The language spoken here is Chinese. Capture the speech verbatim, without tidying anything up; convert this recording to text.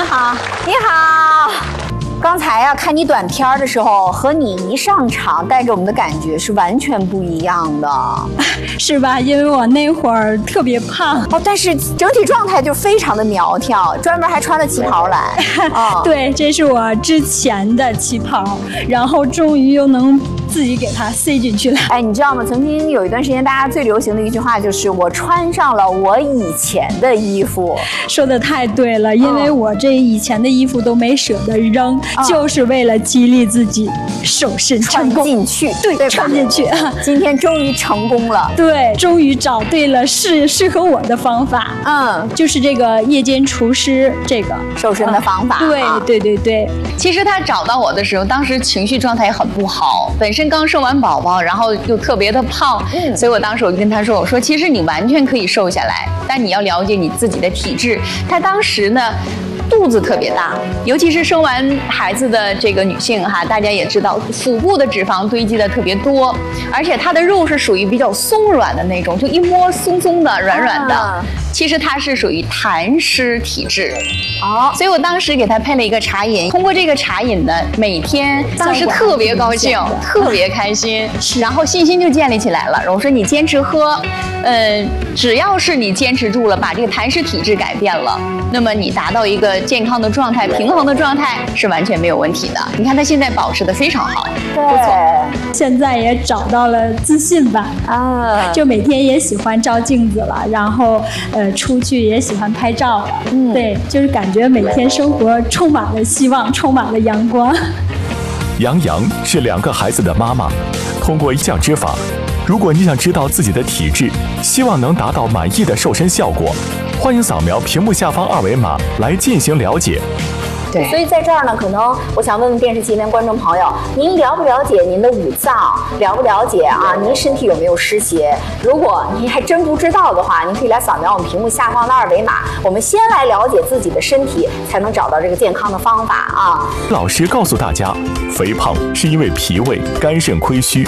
好，你好。刚才呀、啊，看你短片的时候，和你一上场带给我们的感觉是完全不一样的， 是吧？因为我那会儿特别胖哦，但是整体状态就非常的苗条，专门还穿了旗袍来。 哦、对，这是我之前的旗袍，然后终于又能自己给它塞进去了。 哎，你知道吗？曾经有一段时间，大家最流行的一句话就是“我穿上了我以前的衣服”。 说的太对了，因为我这以前的衣服都没舍得扔。嗯、就是为了激励自己瘦身成功， 穿进去， 对，对穿进去。 今天终于成功了， 对，终于找对了适适合我的方法。嗯，就是这个夜间厨师这个瘦身的方法。 嗯、对对对对。 其实他找到我的时候，当时情绪状态也很不好，本身刚生完宝宝，然后又特别的胖，嗯，所以我当时我就跟他说，我说其实你完全可以瘦下来，但你要了解你自己的体质。他当时呢，肚子特别大，尤其是生完孩子的这个女性哈，大家也知道，腹部的脂肪堆积的特别多，而且她的肉是属于比较松软的那种，就一摸松松的、软软的。啊、其实她是属于痰湿体质。哦，所以我当时给她配了一个茶饮，通过这个茶饮呢，每天当时特别高兴，特别开心，然后信心就建立起来了。我说你坚持喝，嗯，只要是你坚持住了，把这个痰湿体质改变了，那么你达到一个健康的状态、平衡的状态是完全没有问题的。你看他现在保持得非常好， 对， 不错。 现在也找到了自信吧，啊，就每天也喜欢照镜子了，然后呃出去也喜欢拍照了，嗯，对，就是感觉每天生活充满了希望，充满了阳光。 杨洋是两个孩子的妈妈，通过一项之法，如果你想知道自己的体质，希望能达到满意的瘦身效果，欢迎扫描屏幕下方二维码来进行了解。 对，所以在这儿呢，可能我想问问电视机前观众朋友，您了不了解您的五脏？了不了解啊？您身体有没有湿邪？如果您还真不知道的话，您可以来扫描我们屏幕下方的二维码。我们先来了解自己的身体，才能找到这个健康的方法啊。 老师告诉大家，肥胖是因为脾胃、肝肾亏虚，